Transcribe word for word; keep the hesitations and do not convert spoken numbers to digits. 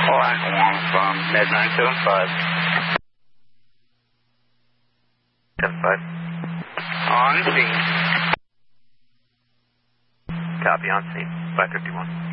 One from Med nine seven five. seven five. On scene. Copy, on scene. five fifty-one.